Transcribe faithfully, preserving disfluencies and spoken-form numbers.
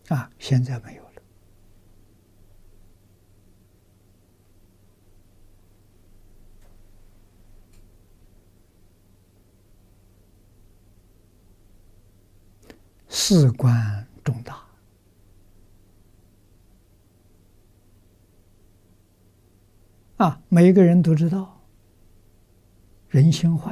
啊，现在没有了。事关重大啊，每个人都知道人心坏